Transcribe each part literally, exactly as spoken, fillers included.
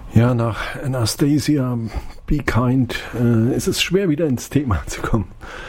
Ja, nach Anastasia, Be Kind, äh, ist es schwer, wieder ins Thema zu kommen.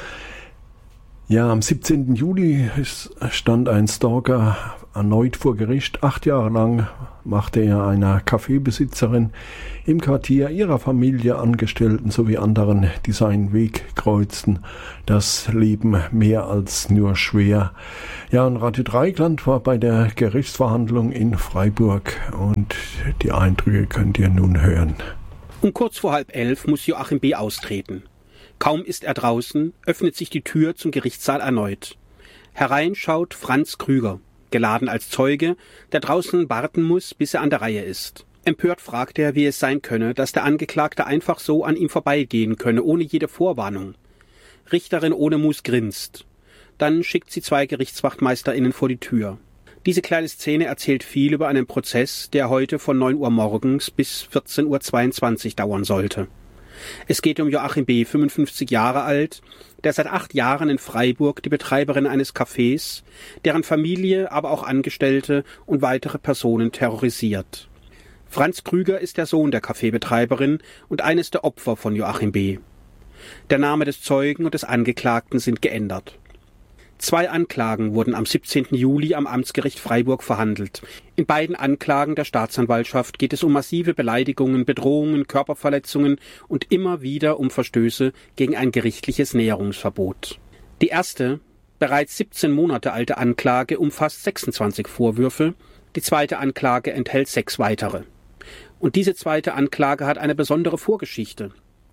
Ja, am siebzehnten Juli ist, stand ein Stalker erneut vor Gericht. Acht Jahre lang machte er einer Kaffeebesitzerin im Quartier, ihrer Familie, Angestellten sowie anderen, die seinen Weg kreuzten, das Leben mehr als nur schwer. Ja, und Radio Dreieckland war bei der Gerichtsverhandlung in Freiburg und die Eindrücke könnt ihr nun hören. Um kurz vor halb elf muss Joachim B. austreten. Kaum ist er draußen, öffnet sich die Tür zum Gerichtssaal erneut. Herein schaut Franz Krüger, geladen als Zeuge, der draußen warten muss, bis er an der Reihe ist. Empört fragt er, wie es sein könne, dass der Angeklagte einfach so an ihm vorbeigehen könne, ohne jede Vorwarnung. Richterin Ohnemus grinst. Dann schickt sie zwei GerichtswachtmeisterInnen vor die Tür. Diese kleine Szene erzählt viel über einen Prozess, der heute von neun Uhr morgens bis vierzehn Uhr zweiundzwanzig dauern sollte. Es geht um Joachim B., fünfundfünfzig Jahre alt, der seit acht Jahren in Freiburg die Betreiberin eines Cafés, deren Familie, aber auch Angestellte und weitere Personen terrorisiert. Franz Krüger ist der Sohn der Kaffeebetreiberin und eines der Opfer von Joachim B. Der Name des Zeugen und des Angeklagten sind geändert. Zwei Anklagen wurden am siebzehnten Juli am Amtsgericht Freiburg verhandelt. In beiden Anklagen der Staatsanwaltschaft geht es um massive Beleidigungen, Bedrohungen, Körperverletzungen und immer wieder um Verstöße gegen ein gerichtliches Näherungsverbot. Die erste, bereits siebzehn Monate alte Anklage umfasst sechsundzwanzig Vorwürfe, die zweite Anklage enthält sechs weitere. Und diese zweite Anklage hat eine besondere Vorgeschichte.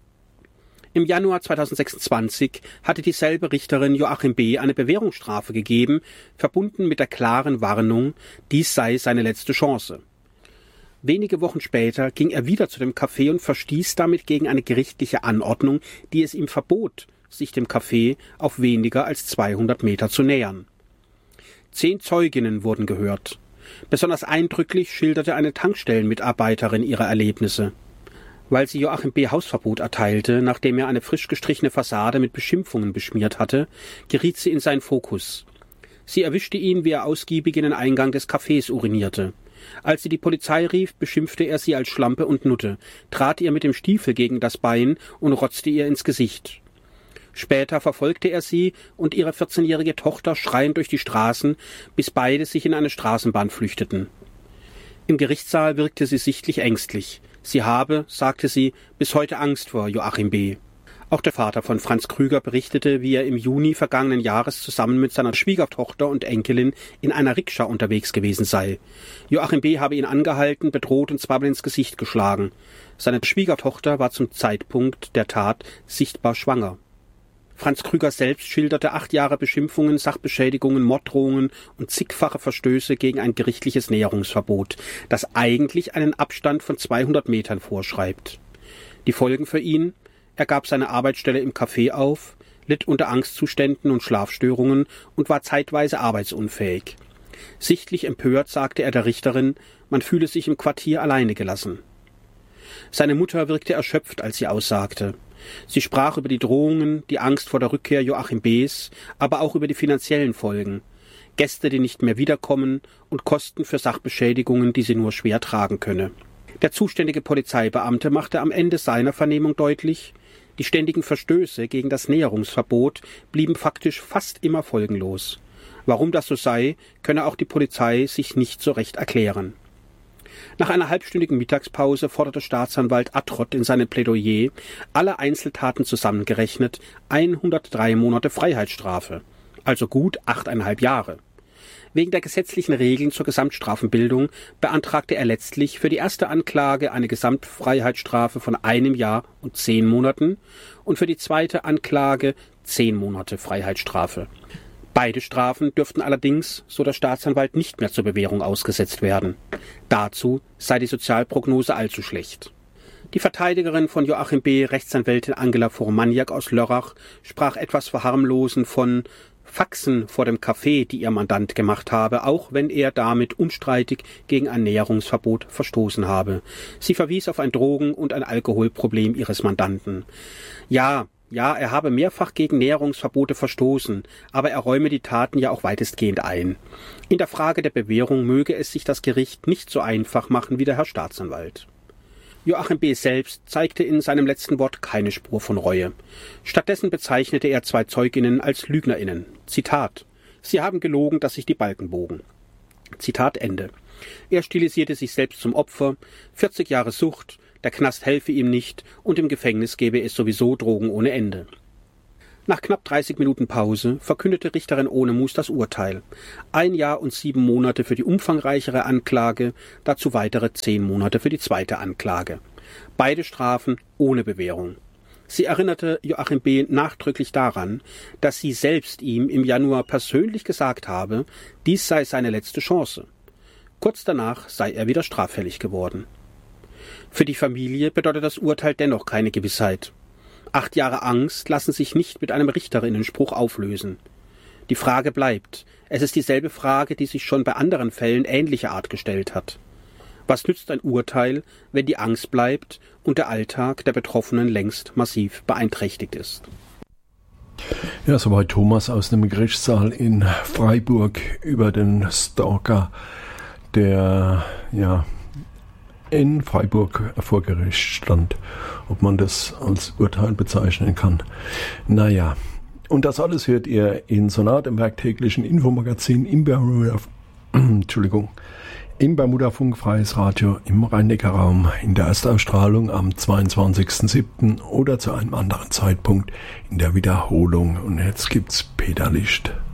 Im Januar zweitausendsechsundzwanzig hatte dieselbe Richterin Joachim B. eine Bewährungsstrafe gegeben, verbunden mit der klaren Warnung, dies sei seine letzte Chance. Wenige Wochen später ging er wieder zu dem Café und verstieß damit gegen eine gerichtliche Anordnung, die es ihm verbot, sich dem Café auf weniger als zweihundert Meter zu nähern. Zehn Zeuginnen wurden gehört. Besonders eindrücklich schilderte eine Tankstellenmitarbeiterin ihre Erlebnisse. Weil sie Joachim B. Hausverbot erteilte, nachdem er eine frisch gestrichene Fassade mit Beschimpfungen beschmiert hatte, geriet sie in seinen Fokus. Sie erwischte ihn, wie er ausgiebig in den Eingang des Cafés urinierte. Als sie die Polizei rief, beschimpfte er sie als Schlampe und Nutte, trat ihr mit dem Stiefel gegen das Bein und rotzte ihr ins Gesicht. Später verfolgte er sie und ihre vierzehnjährige Tochter schreiend durch die Straßen, bis beide sich in eine Straßenbahn flüchteten. Im Gerichtssaal wirkte sie sichtlich ängstlich. Sie habe, sagte sie, bis heute Angst vor Joachim B. Auch der Vater von Franz Krüger berichtete, wie er im Juni vergangenen Jahres zusammen mit seiner Schwiegertochter und Enkelin in einer Rikscha unterwegs gewesen sei. Joachim B. habe ihn angehalten, bedroht und zweimal ins Gesicht geschlagen. Seine Schwiegertochter war zum Zeitpunkt der Tat sichtbar schwanger. Franz Krüger selbst schilderte acht Jahre Beschimpfungen, Sachbeschädigungen, Morddrohungen und zigfache Verstöße gegen ein gerichtliches Näherungsverbot, das eigentlich einen Abstand von zweihundert Metern vorschreibt. Die Folgen für ihn: Er gab seine Arbeitsstelle im Café auf, litt unter Angstzuständen und Schlafstörungen und war zeitweise arbeitsunfähig. Sichtlich empört sagte er der Richterin, man fühle sich im Quartier alleine gelassen. Seine Mutter wirkte erschöpft, als sie aussagte. Sie sprach über die Drohungen, die Angst vor der Rückkehr Joachim B.s, aber auch über die finanziellen Folgen. Gäste, die nicht mehr wiederkommen und Kosten für Sachbeschädigungen, die sie nur schwer tragen könne. Der zuständige Polizeibeamte machte am Ende seiner Vernehmung deutlich, die ständigen Verstöße gegen das Näherungsverbot blieben faktisch fast immer folgenlos. Warum das so sei, könne auch die Polizei sich nicht so recht erklären. Nach einer halbstündigen Mittagspause forderte Staatsanwalt Attrott in seinem Plädoyer, alle Einzeltaten zusammengerechnet, hundertdrei Monate Freiheitsstrafe, also gut achteinhalb Jahre. Wegen der gesetzlichen Regeln zur Gesamtstrafenbildung beantragte er letztlich für die erste Anklage eine Gesamtfreiheitsstrafe von einem Jahr und zehn Monaten und für die zweite Anklage zehn Monate Freiheitsstrafe. Beide Strafen dürften allerdings, so der Staatsanwalt, nicht mehr zur Bewährung ausgesetzt werden. Dazu sei die Sozialprognose allzu schlecht. Die Verteidigerin von Joachim B., Rechtsanwältin Angela Vormaniak aus Lörrach, sprach etwas verharmlosend von Faxen vor dem Café, die ihr Mandant gemacht habe, auch wenn er damit unstreitig gegen ein Näherungsverbot verstoßen habe. Sie verwies auf ein Drogen- und ein Alkoholproblem ihres Mandanten. Ja, Ja, er habe mehrfach gegen Näherungsverbote verstoßen, aber er räume die Taten ja auch weitestgehend ein. In der Frage der Bewährung möge es sich das Gericht nicht so einfach machen wie der Herr Staatsanwalt. Joachim B. selbst zeigte in seinem letzten Wort keine Spur von Reue. Stattdessen bezeichnete er zwei Zeuginnen als LügnerInnen. Zitat: Sie haben gelogen, dass sich die Balken bogen. Zitat Ende. Er stilisierte sich selbst zum Opfer, vierzig Jahre Sucht, der Knast helfe ihm nicht und im Gefängnis gäbe es sowieso Drogen ohne Ende. Nach knapp dreißig Minuten Pause verkündete Richterin Ohnemus das Urteil. Ein Jahr und sieben Monate für die umfangreichere Anklage, dazu weitere zehn Monate für die zweite Anklage. Beide Strafen ohne Bewährung. Sie erinnerte Joachim B. nachdrücklich daran, dass sie selbst ihm im Januar persönlich gesagt habe, dies sei seine letzte Chance. Kurz danach sei er wieder straffällig geworden. Für die Familie bedeutet das Urteil dennoch keine Gewissheit. Acht Jahre Angst lassen sich nicht mit einem Richterinnenspruch auflösen. Die Frage bleibt. Es ist dieselbe Frage, die sich schon bei anderen Fällen ähnlicher Art gestellt hat. Was nützt ein Urteil, wenn die Angst bleibt und der Alltag der Betroffenen längst massiv beeinträchtigt ist? Ja, soweit Thomas aus dem Gerichtssaal in Freiburg über den Stalker, der ja in Freiburg vor Gericht stand, ob man das als Urteil bezeichnen kann. Naja, und das alles hört ihr in Sonat im werktäglichen Infomagazin im Bermuda, Entschuldigung, im Bermuda-Funk Freies Radio im Rhein-Neckar-Raum in der Erstausstrahlung am zweiundzwanzigsten siebten oder zu einem anderen Zeitpunkt in der Wiederholung. Und jetzt gibt's Peter Licht.